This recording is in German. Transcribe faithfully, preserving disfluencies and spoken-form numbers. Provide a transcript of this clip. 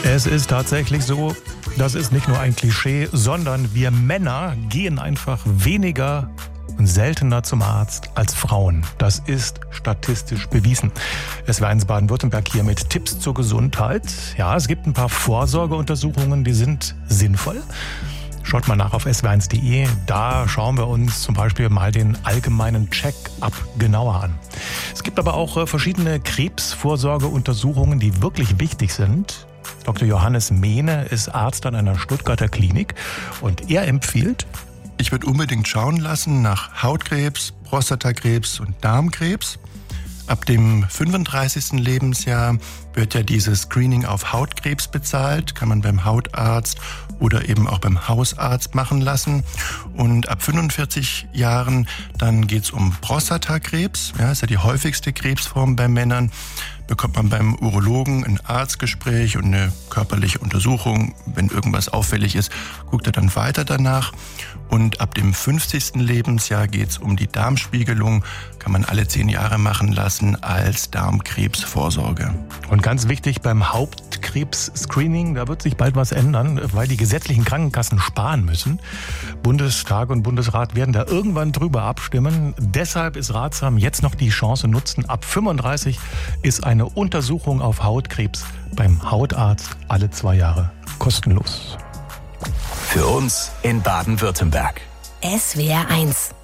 Es ist tatsächlich so, das ist nicht nur ein Klischee, sondern wir Männer gehen einfach weniger und seltener zum Arzt als Frauen. Das ist statistisch bewiesen. Es war in Baden-Württemberg hier mit Tipps zur Gesundheit. Ja, es gibt ein paar Vorsorgeuntersuchungen, die sind sinnvoll. Schaut mal nach auf s w eins punkt de. Da schauen wir uns zum Beispiel mal den allgemeinen Check-up genauer an. Es gibt aber auch verschiedene Krebsvorsorgeuntersuchungen, die wirklich wichtig sind. Doktor Johannes Mehne ist Arzt an einer Stuttgarter Klinik und er empfiehlt: Ich würde unbedingt schauen lassen nach Hautkrebs, Prostatakrebs und Darmkrebs. Ab dem fünfunddreißigsten Lebensjahr wird ja dieses Screening auf Hautkrebs bezahlt, kann man beim Hautarzt oder eben auch beim Hausarzt machen lassen. Und ab fünfundvierzig Jahren, dann geht's um Prostatakrebs, ja, ist ja die häufigste Krebsform bei Männern. Bekommt man beim Urologen ein Arztgespräch und eine körperliche Untersuchung. Wenn irgendwas auffällig ist, guckt er dann weiter danach. Und ab dem fünfzigsten Lebensjahr geht's um die Darmspiegelung. Kann man alle zehn Jahre machen lassen als Darmkrebsvorsorge. Und ganz wichtig beim Hauptkrebs-Screening, da wird sich bald was ändern, weil die gesetzlichen Krankenkassen sparen müssen. Bundestag und Bundesrat werden da irgendwann drüber abstimmen. Deshalb ist ratsam, jetzt noch die Chance nutzen. Ab fünfunddreißig ist eine Untersuchung auf Hautkrebs beim Hautarzt alle zwei Jahre kostenlos. Für uns in Baden-Württemberg. S W R eins